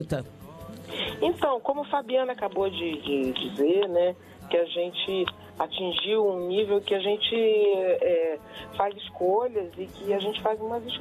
Então, como a Fabiana acabou de dizer, né, que a gente atingiu um nível que a gente faz escolhas e que a gente faz umas